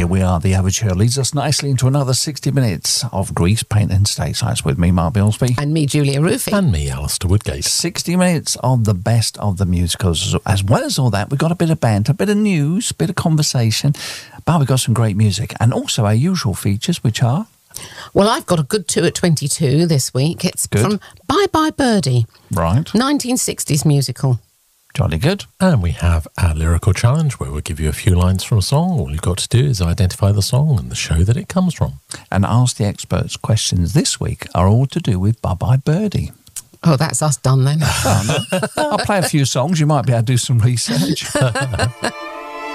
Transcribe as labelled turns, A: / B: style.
A: Here we are, the Overture leads us nicely into another 60 minutes of Grease, Paint and Statesides with me, Mark Bilsby.
B: And me, Julia Rufy.
C: And me, Alistair Woodgate.
A: 60 minutes of the best of the musicals. As well as all that, we've got a bit of banter, a bit of news, a bit of conversation, but we've got some great music. And also our usual features, which are...
B: Well, I've got a good 2 at 22 this week. It's from Bye Bye Birdie.
A: Right.
B: 1960s musical.
A: Jolly good.
C: And we have our lyrical challenge where we'll give you a few lines from a song. All you've got to do is identify the song and the show that it comes from.
A: And Ask the Experts questions this week are all to do with Bye Bye Birdie.
B: Oh, that's us done then.
A: I'll play a few songs. You might be able to do some research.